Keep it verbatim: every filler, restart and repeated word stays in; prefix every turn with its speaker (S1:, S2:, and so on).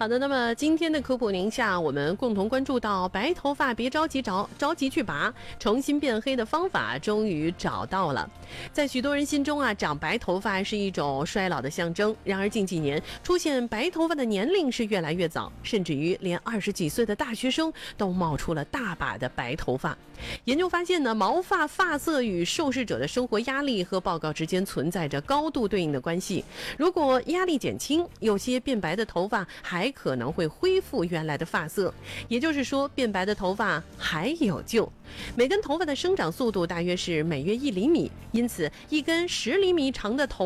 S1: 好的，那么今天的科普宁夏，我们共同关注到白头发别着急着着急去拔，重新变黑的方法终于找到了。在许多人心中啊，长白头发是一种衰老的象征。然而近几年出现白头发的年龄是越来越早，甚至于连二十几岁的大学生都冒出了大把的白头发。研究发现呢，毛发发色与受试者的生活压力和报告之间存在着高度对应的关系。如果压力减轻，有些变白的头发还可能会恢复原来的发色，也就是说，变白的头发还有救。每根头发的生长速度大约是每月一厘米，因此一根十厘米长的头